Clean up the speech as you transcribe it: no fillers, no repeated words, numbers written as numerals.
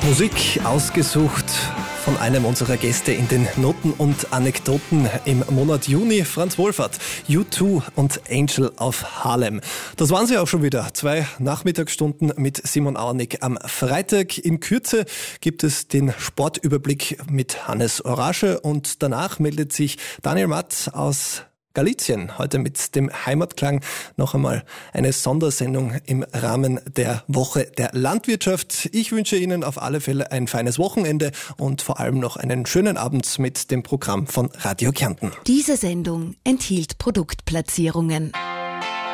Musik ausgesucht von einem unserer Gäste in den Noten und Anekdoten im Monat Juni, Franz Wohlfahrt, U2 und Angel of Harlem. Das waren sie auch schon wieder. 2 Nachmittagsstunden mit Simon Auernick am Freitag. In Kürze gibt es den Sportüberblick mit Hannes Orasche und danach meldet sich Daniel Matt aus Galizien, heute mit dem Heimatklang noch einmal eine Sondersendung im Rahmen der Woche der Landwirtschaft. Ich wünsche Ihnen auf alle Fälle ein feines Wochenende und vor allem noch einen schönen Abend mit dem Programm von Radio Kärnten. Diese Sendung enthielt Produktplatzierungen.